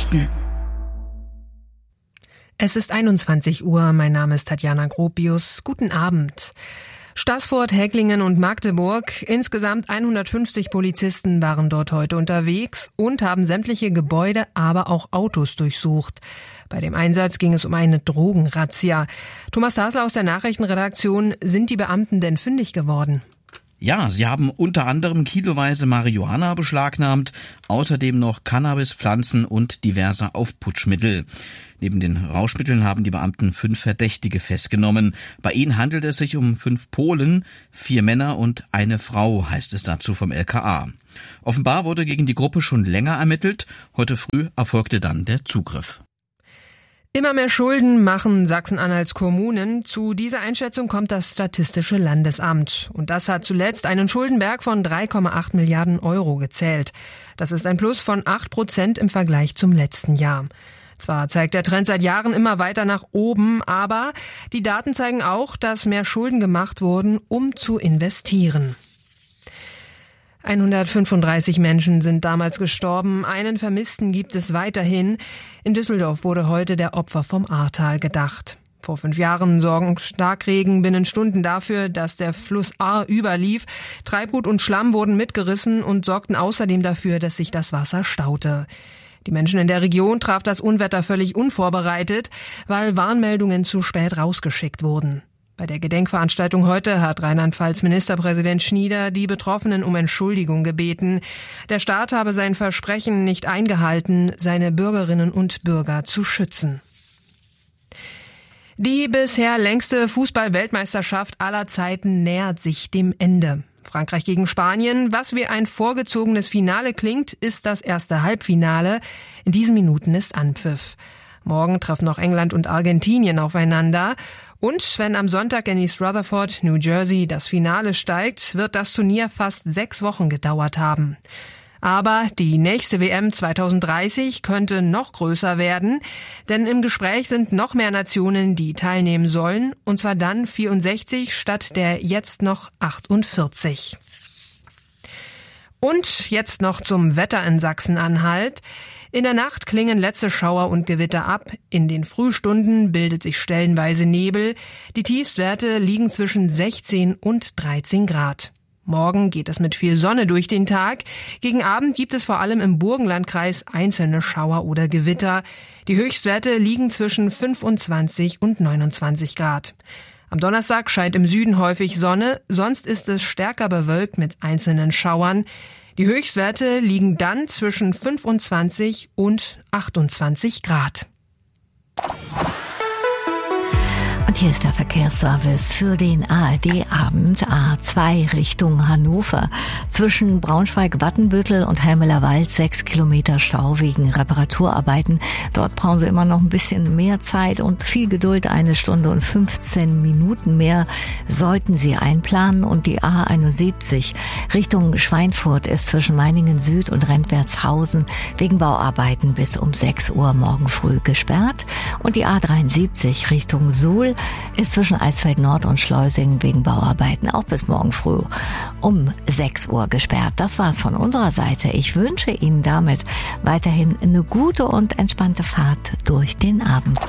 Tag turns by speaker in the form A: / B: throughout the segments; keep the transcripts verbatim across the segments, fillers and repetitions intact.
A: Nachrichten.
B: Es ist einundzwanzig Uhr. Mein Name ist Tatjana Gropius. Guten Abend. Staßfurt, Häcklingen und Magdeburg. Insgesamt hundertfünfzig Polizisten waren dort heute unterwegs und haben sämtliche Gebäude, aber auch Autos durchsucht. Bei dem Einsatz ging es um eine Drogenrazzia. Thomas Tasler aus der Nachrichtenredaktion. Sind die Beamten denn fündig geworden?
C: Ja, sie haben unter anderem kiloweise Marihuana beschlagnahmt, außerdem noch Cannabispflanzen und diverse Aufputschmittel. Neben den Rauschmitteln haben die Beamten fünf Verdächtige festgenommen. Bei ihnen handelt es sich um fünf Polen, vier Männer und eine Frau, heißt es dazu vom L K A. Offenbar wurde gegen die Gruppe schon länger ermittelt. Heute früh erfolgte dann der Zugriff.
B: Immer mehr Schulden machen Sachsen-Anhalts Kommunen. Zu dieser Einschätzung kommt das Statistische Landesamt. Und das hat zuletzt einen Schuldenberg von drei Komma acht Milliarden Euro gezählt. Das ist ein Plus von acht Prozent im Vergleich zum letzten Jahr. Zwar zeigt der Trend seit Jahren immer weiter nach oben, aber die Daten zeigen auch, dass mehr Schulden gemacht wurden, um zu investieren. hundertfünfunddreißig Menschen sind damals gestorben, einen Vermissten gibt es weiterhin. In Düsseldorf wurde heute der Opfer vom Ahrtal gedacht. Vor fünf Jahren sorgen Starkregen binnen Stunden dafür, dass der Fluss Ahr überlief. Treibgut und Schlamm wurden mitgerissen und sorgten außerdem dafür, dass sich das Wasser staute. Die Menschen in der Region traf das Unwetter völlig unvorbereitet, weil Warnmeldungen zu spät rausgeschickt wurden. Bei der Gedenkveranstaltung heute hat Rheinland-Pfalz Ministerpräsident Schnieder die Betroffenen um Entschuldigung gebeten. Der Staat habe sein Versprechen nicht eingehalten, seine Bürgerinnen und Bürger zu schützen. Die bisher längste Fußball-Weltmeisterschaft aller Zeiten nähert sich dem Ende. Frankreich gegen Spanien. Was wie ein vorgezogenes Finale klingt, ist das erste Halbfinale. In diesen Minuten ist Anpfiff. Morgen treffen noch England und Argentinien aufeinander. Und wenn am Sonntag in East Rutherford, New Jersey, das Finale steigt, wird das Turnier fast sechs Wochen gedauert haben. Aber die nächste W M zwanzig dreißig könnte noch größer werden, denn im Gespräch sind noch mehr Nationen, die teilnehmen sollen, und zwar dann vierundsechzig statt der jetzt noch achtundvierzig. Und jetzt noch zum Wetter in Sachsen-Anhalt. In der Nacht klingen letzte Schauer und Gewitter ab. In den Frühstunden bildet sich stellenweise Nebel. Die Tiefstwerte liegen zwischen sechzehn und dreizehn Grad. Morgen geht es mit viel Sonne durch den Tag. Gegen Abend gibt es vor allem im Burgenlandkreis einzelne Schauer oder Gewitter. Die Höchstwerte liegen zwischen fünfundzwanzig und neunundzwanzig Grad. Am Donnerstag scheint im Süden häufig Sonne, sonst ist es stärker bewölkt mit einzelnen Schauern. Die Höchstwerte liegen dann zwischen fünfundzwanzig und achtundzwanzig Grad.
D: Und hier ist der Verkehrsservice für den A R D-Abend A zwei Richtung Hannover. Zwischen Braunschweig-Wattenbüttel und Helmelerwald sechs Kilometer Stau wegen Reparaturarbeiten. Dort brauchen Sie immer noch ein bisschen mehr Zeit und viel Geduld. Eine Stunde und fünfzehn Minuten mehr sollten Sie einplanen. Und die A einundsiebzig Richtung Schweinfurt ist zwischen Meiningen Süd und Rentwertshausen wegen Bauarbeiten bis um sechs Uhr morgen früh gesperrt. Und die A dreiundsiebzig Richtung Suhl ist zwischen Eisfeld Nord und Schleusingen wegen Bauarbeiten auch bis morgen früh um sechs Uhr gesperrt. Das war's von unserer Seite. Ich wünsche Ihnen damit weiterhin eine gute und entspannte Fahrt durch den Abend.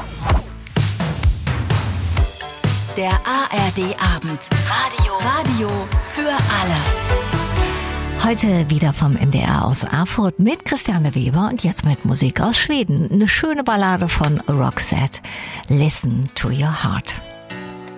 E: Der A R D-Abend. Radio. Radio für alle.
D: Heute wieder vom M D R aus Erfurt mit Christiane Weber und jetzt mit Musik aus Schweden. Eine schöne Ballade von Roxette. Listen to your heart.